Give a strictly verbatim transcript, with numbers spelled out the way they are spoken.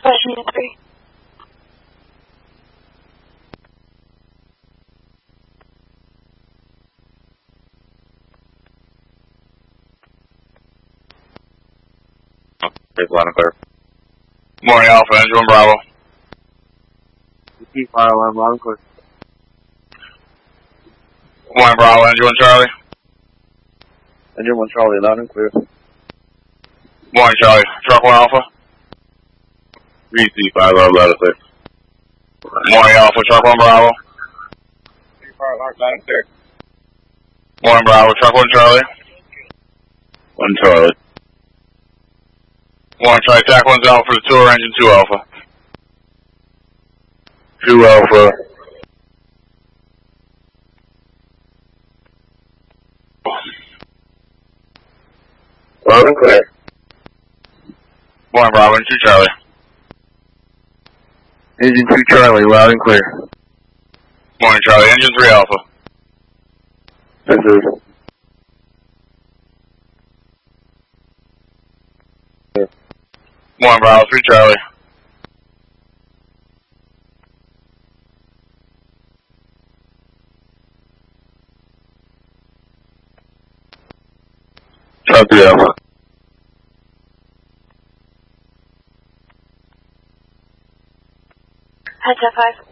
Question three. It's loud and clear. Morning, Alpha, Engine one Bravo. Repeat fire alarm loud and clear. Morning, Bravo, Engine one Charlie. Engine one Charlie, loud and clear. Morning, Charlie. Truck one Alpha. Repeat fire alarm loud and clear. Morning, Alpha, Truck one Bravo. Repeat fire alarm loud and clear. Morning, Bravo, Truck one Charlie. One Charlie. Morning, Charlie, Tac one's out for the tour, Engine two Alpha. Two Alpha. Loud and clear. Morning, Bravo, Engine two Charlie. Engine two Charlie, loud and clear. Morning, Charlie, Engine three Alpha. This is. Morning, Bravo, three Charlie. Copy Alpha. Heads up five.